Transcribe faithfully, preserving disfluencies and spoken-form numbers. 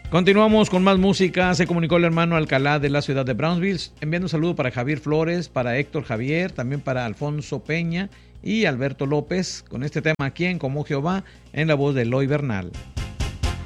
Continuamos con más música. Se comunicó el hermano Alcalá de la ciudad de Brownsville, enviando un saludo para Javier Flores, para Héctor Javier, también para Alfonso Peña y Alberto López, con este tema, ¿Quién como Jehová?, en la voz de Eloy Bernal.